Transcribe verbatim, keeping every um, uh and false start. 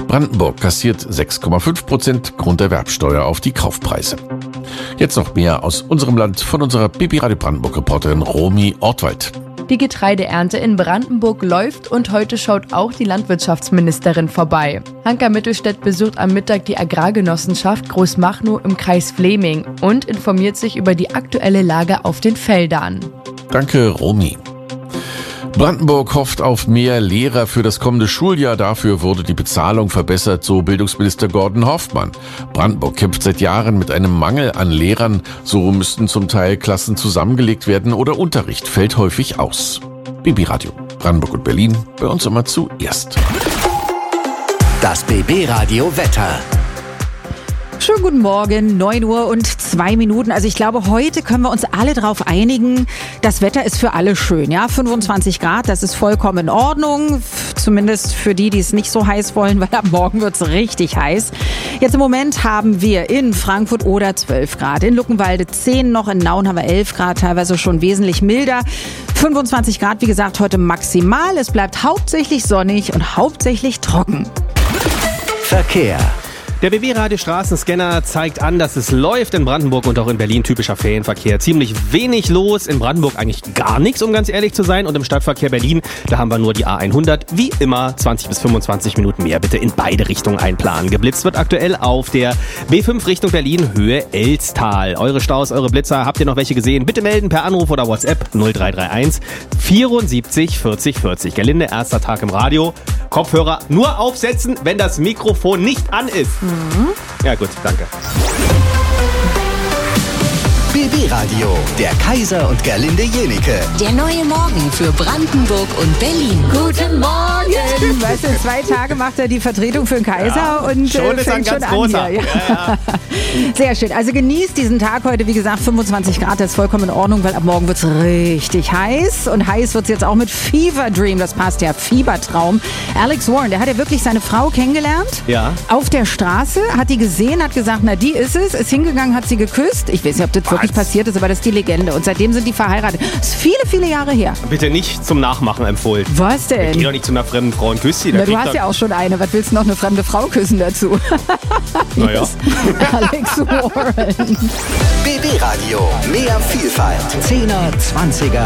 Brandenburg kassiert sechs Komma fünf Prozent Grunderwerbsteuer auf die Kaufpreise. Jetzt noch mehr aus unserem Land von unserer B B Radio Brandenburg-Reporterin Romy Ortwald. Die Getreideernte in Brandenburg läuft und heute schaut auch die Landwirtschaftsministerin vorbei. Hanka Mittelstädt besucht am Mittag die Agrargenossenschaft Großmachnow im Kreis Fläming und informiert sich über die aktuelle Lage auf den Feldern. Danke, Romy. Brandenburg hofft auf mehr Lehrer für das kommende Schuljahr. Dafür wurde die Bezahlung verbessert, so Bildungsminister Gordon Hoffmann. Brandenburg kämpft seit Jahren mit einem Mangel an Lehrern. So müssten zum Teil Klassen zusammengelegt werden oder Unterricht fällt häufig aus. B B Radio Brandenburg und Berlin, bei uns immer zuerst. Das B B Radio Wetter. Schönen guten Morgen, neun Uhr und zwei Minuten. Also ich glaube, heute können wir uns alle darauf einigen, das Wetter ist für alle schön. Ja, fünfundzwanzig Grad, das ist vollkommen in Ordnung. Zumindest für die, die es nicht so heiß wollen, weil ab morgen wird es richtig heiß. Jetzt im Moment haben wir in Frankfurt oder zwölf Grad, in Luckenwalde zehn noch, in Nauen haben wir elf Grad, teilweise schon wesentlich milder. fünfundzwanzig Grad, wie gesagt, heute maximal. Es bleibt hauptsächlich sonnig und hauptsächlich trocken. Verkehr. Der B B-Radio Straßenscanner zeigt an, dass es läuft in Brandenburg und auch in Berlin. Typischer Ferienverkehr. Ziemlich wenig los. In Brandenburg eigentlich gar nichts, um ganz ehrlich zu sein. Und im Stadtverkehr Berlin, da haben wir nur die A hundert. Wie immer zwanzig bis fünfundzwanzig Minuten mehr. Bitte in beide Richtungen einplanen. Geblitzt wird aktuell auf der B fünf Richtung Berlin, Höhe Elstal. Eure Staus, eure Blitzer, habt ihr noch welche gesehen? Bitte melden per Anruf oder WhatsApp null drei drei eins vierundsiebzig vierzig vierzig. Gerlinde, erster Tag im Radio. Kopfhörer nur aufsetzen, wenn das Mikrofon nicht an ist. Mhm. Ja gut, danke. B B-Radio, der Kaiser und Gerlinde Jenike. Der neue Morgen für Brandenburg und Berlin. Guten Morgen! Weißt du, zwei Tage macht er die Vertretung für den Kaiser ja, und schon äh, fängt schon an hier. Ja. Ja, ja. Sehr schön. Also genießt diesen Tag heute. Wie gesagt, fünfundzwanzig Grad, das ist vollkommen in Ordnung, weil ab morgen wird es richtig heiß. Und heiß wird es jetzt auch mit Fever Dream. Das passt ja, Fiebertraum. Alex Warren, der hat ja wirklich seine Frau kennengelernt. Ja. Auf der Straße, hat die gesehen, hat gesagt, na die ist es. Ist hingegangen, hat sie geküsst. Ich weiß nicht, ob das Was? wirklich passiert ist, aber das ist die Legende. Und seitdem sind die verheiratet. Das ist viele, viele Jahre her. Bitte nicht zum Nachmachen empfohlen. Was denn? Geh doch nicht zu einer fremden Frau und küss sie. Na, du hast ja auch schon eine. Was willst du noch eine fremde Frau küssen dazu? Naja. Alex Warren. B B-Radio, mehr Vielfalt. Zehner, Zwanziger,